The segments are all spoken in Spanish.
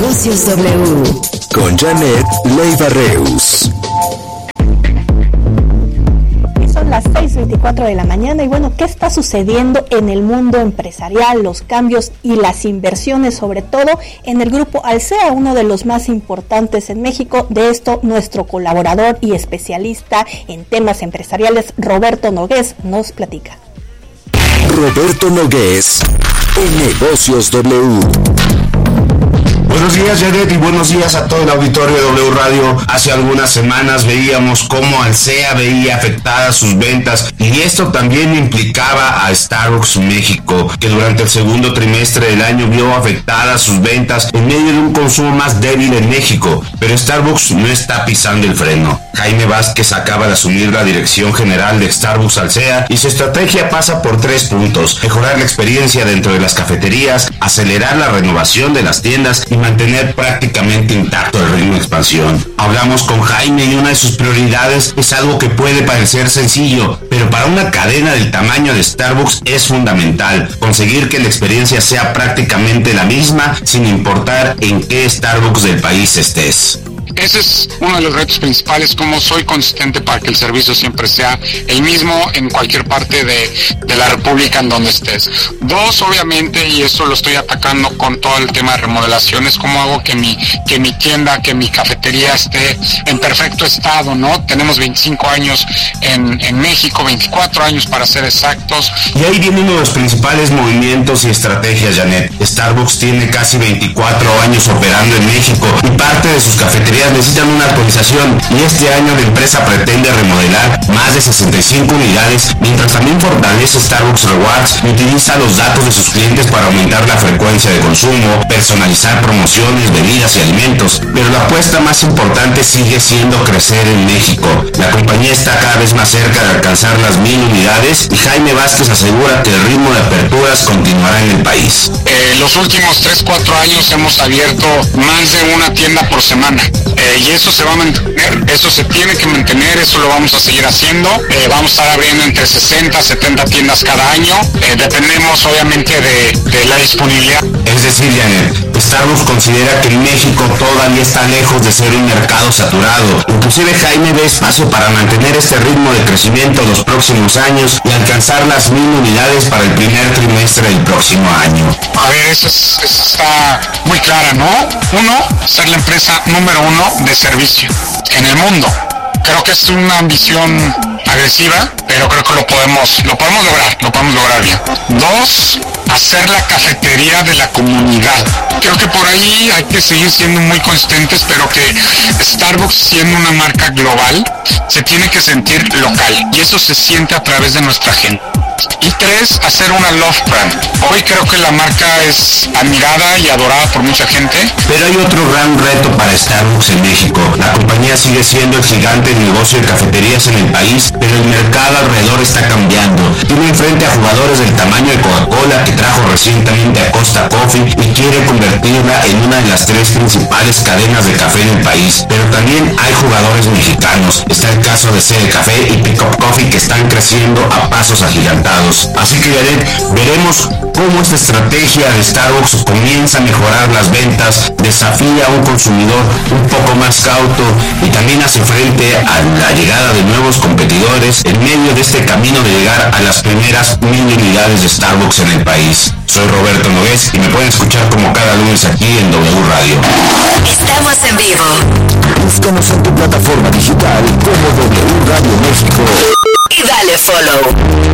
Negocios W. Con Janet Leiva Reus. Son las 6:24 de la mañana y bueno, ¿qué está sucediendo en el mundo empresarial? Los cambios y las inversiones, sobre todo en el grupo Alsea, uno de los más importantes en México. De esto, nuestro colaborador y especialista en temas empresariales, Roberto Nogués, nos platica. Roberto Nogués, en Negocios W. Buenos días, Janet, y buenos días a todo el auditorio de W Radio. Hace algunas semanas veíamos cómo Alsea veía afectadas sus ventas, y esto también implicaba a Starbucks México, que durante el segundo trimestre del año vio afectadas sus ventas en medio de un consumo más débil en México. Pero Starbucks no está pisando el freno. Jaime Vázquez acaba de asumir la dirección general de Starbucks Alsea y su estrategia pasa por 3 puntos: mejorar la experiencia dentro de las cafeterías, acelerar la renovación de las tiendas y mantener prácticamente intacto el ritmo de expansión. Hablamos con Jaime y una de sus prioridades es algo que puede parecer sencillo, pero para una cadena del tamaño de Starbucks es fundamental: conseguir que la experiencia sea prácticamente la misma sin importar en qué Starbucks del país estés. Ese es uno de los retos principales, cómo soy consistente para que el servicio siempre sea el mismo en cualquier parte de la República en donde estés. 2, obviamente, y eso lo estoy atacando con todo el tema de remodelaciones, cómo hago que mi tienda, que mi cafetería esté en perfecto estado, ¿no? Tenemos 25 años en México, 24 años para ser exactos. Y ahí viene uno de los principales movimientos y estrategias, Janet. Starbucks tiene casi 24 años operando en México y parte de sus cafeterías necesitan una actualización, y este año la empresa pretende remodelar más de 65 unidades, mientras también fortalece Starbucks Rewards y utiliza los datos de sus clientes para aumentar la frecuencia de consumo, personalizar promociones, bebidas y alimentos. Pero la apuesta más importante sigue siendo crecer en México. La compañía está cada vez más cerca de alcanzar las 1000 unidades y Jaime Vázquez asegura que el ritmo de aperturas continuará en el país. Los últimos 3-4 años hemos abierto más de una tienda por semana. Y eso se va a mantener, eso se tiene que mantener, eso lo vamos a seguir haciendo. Vamos a estar abriendo entre 60 a 70 tiendas cada año. Dependemos obviamente de la disponibilidad. Es decir, Janet, Starbucks considera que México todavía está lejos de ser un mercado saturado. Inclusive Jaime ve espacio para mantener este ritmo de crecimiento los próximos años y alcanzar las 1000 unidades para el primer trimestre del próximo año. A ver, eso está muy clara, ¿no? 1, ser la empresa número 1 de servicio en el mundo. Creo que es una ambición agresiva, pero creo que lo podemos lograr bien. 2, hacer la cafetería de la comunidad. Creo que por ahí hay que seguir siendo muy consistentes, pero que Starbucks, siendo una marca global, se tiene que sentir local, y eso se siente a través de nuestra gente. Y 3, hacer una love brand. Hoy creo que la marca es admirada y adorada por mucha gente. Pero hay otro gran reto para Starbucks en México. La compañía sigue siendo el gigante del negocio de cafeterías en el país, pero el mercado alrededor está cambiando. Tiene enfrente a jugadores del tamaño de Coca-Cola, que trajo recientemente a Costa Coffee y quiere convertirla en una de las 3 principales cadenas de café en el país. Pero también hay jugadores mexicanos. Está el caso de CD Café y Pick Up Coffee, que están creciendo a pasos agigantados. Así que, Janet, veremos cómo esta estrategia de Starbucks comienza a mejorar las ventas, desafía a un consumidor un poco más cauto y también hace frente a la llegada de nuevos competidores en medio de este camino de llegar a las primeras 1000 unidades de Starbucks en el país. Soy Roberto Nogués y me pueden escuchar como cada lunes aquí en W Radio. Estamos en vivo. Búscanos en tu plataforma digital como W Radio México. Y dale follow.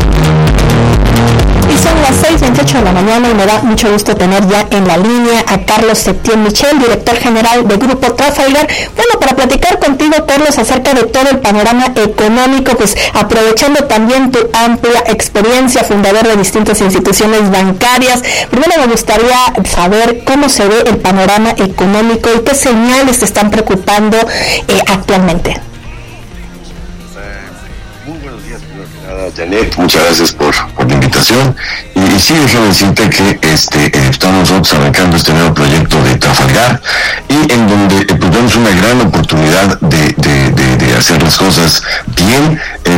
Y son las 6:28 de la mañana y me da mucho gusto tener ya en la línea a Carlos Septién Michel, director general de Grupo Trafalgar. Bueno, para platicar contigo, Carlos, acerca de todo el panorama económico, pues aprovechando también tu amplia experiencia, fundador de distintas instituciones bancarias. Primero me gustaría saber cómo se ve el panorama económico y qué señales te están preocupando actualmente. Janet, muchas gracias por la invitación. Y sí, déjame decirte que estamos nosotros arrancando este nuevo proyecto de Trafalgar, y en donde pues vemos una gran oportunidad de hacer las cosas bien,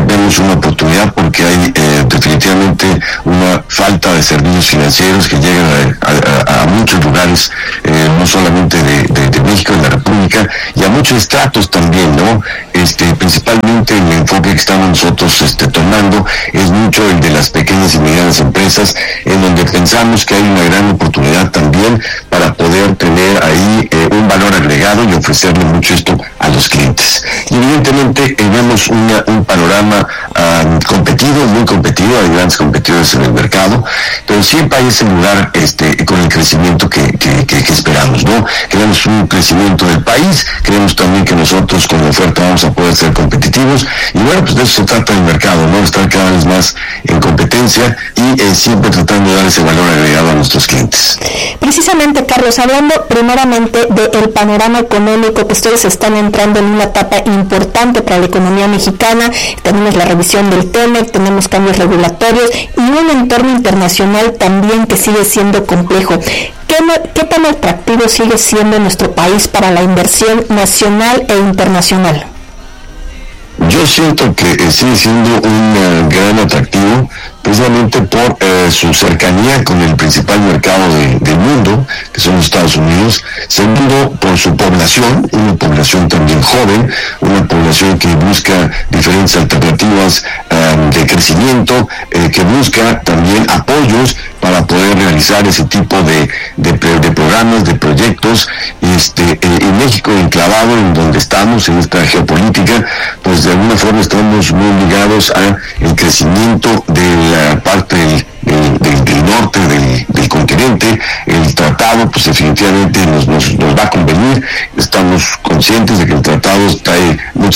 vemos una oportunidad porque hay definitivamente una falta de servicios financieros que llegan a muchos lugares, no solamente de México, de la República, y a muchos estratos también, ¿no? Principalmente el enfoque que estamos nosotros tomando es mucho el de las pequeñas y medianas empresas, en donde pensamos que hay una gran oportunidad también para poder tener ahí un valor agregado y ofrecerle mucho esto a los clientes. Y evidentemente vemos un panorama muy competido, hay grandes competidores en el mercado, pero siempre hay ese lugar con el crecimiento que esperamos, ¿no? Queremos un crecimiento del país, queremos también que nosotros con la oferta vamos a poder ser competitivos, y bueno, pues de eso se trata el mercado, ¿no? Estar cada vez más en competencia y siempre tratando de dar ese valor agregado a nuestros clientes. Precisamente, Carlos, hablando primeramente del panorama económico, que ustedes están entrando en una etapa importante para la economía mexicana, tenemos la revisión del TEMEC, tenemos cambios regulatorios y un entorno internacional también que sigue siendo complejo. ¿Qué tan atractivo sigue siendo nuestro país para la inversión nacional e internacional? Yo siento que sigue siendo un gran atractivo, precisamente por su cercanía con el principal mercado del mundo, que son los Estados Unidos. Segundo, por su población, una población también joven, una población que busca diferentes alternativas de crecimiento, que busca también apoyos para poder realizar ese tipo de programas, de proyectos. En México, enclavado en donde estamos, en esta geopolítica, pues de alguna forma estamos muy ligados a el crecimiento de la parte del norte del continente. El tratado pues definitivamente nos va a convenir. Estamos conscientes de que el tratado trae muchas